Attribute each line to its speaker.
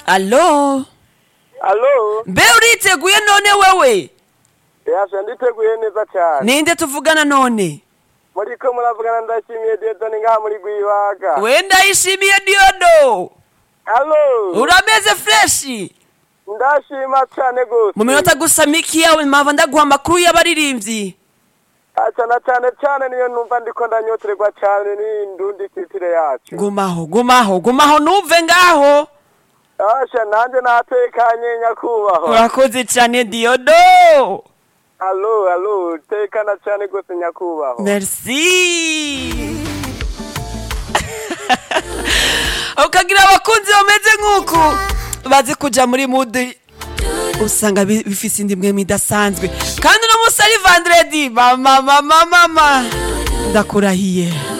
Speaker 1: Allo?
Speaker 2: Allo?
Speaker 1: Mbe uriteguye none wewe?
Speaker 2: Yasha nditeguye neza cyane.
Speaker 1: Ninde tuvugana none?
Speaker 2: Muriko muravugana Ndashimiye Dieudonne ngaha muri Gwibaga.
Speaker 1: We Ndayishimiye Diodo.
Speaker 2: Allo?
Speaker 1: Urameze fresh?
Speaker 2: Ndashima cyane gose.
Speaker 1: Mu minota gusa miki yawe mpava ndaguha amakuru y'abaririmbyi.
Speaker 2: Acana cyane niyo numva ndiko ndanyoterwa cyane ni ndundi titire yacu.
Speaker 1: Gumaho nuve ngaho.
Speaker 2: Asha nanje natekanye nyakubaho.
Speaker 1: Urakoze cyane Diodo.
Speaker 2: Allo, tekana cyane gose nyakubaho.
Speaker 1: Merci. Ukagira abakunzi bameze nk'uku bazi kuja muri mood usanga bifise indimwe midasanzwe kandi no musi ari vendredi mama ndakurahiye.